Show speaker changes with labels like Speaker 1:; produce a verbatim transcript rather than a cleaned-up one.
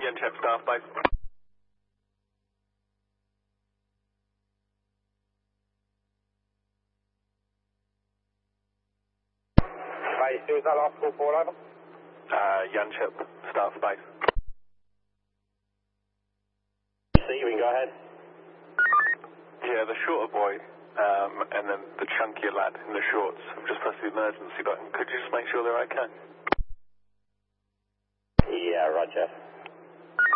Speaker 1: Yenchep staff base.
Speaker 2: Base two, is that last call forward over?
Speaker 1: Uh, Yenchep staff base.
Speaker 2: See, we can go ahead.
Speaker 1: Yeah, the shorter boy, um, and then the chunkier lad in the shorts have just pressed the emergency button. Could you just make sure they're okay?
Speaker 2: Yeah, roger.